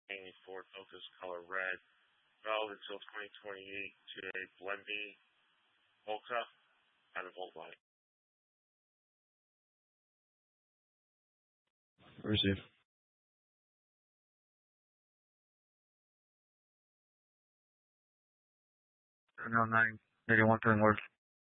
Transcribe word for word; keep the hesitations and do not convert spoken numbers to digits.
mainly Ford Focus color red, valid until twenty twenty-eight to a Blendy Polka out of Volkswagen. Receive. seven oh nine, eighty-one, turn west.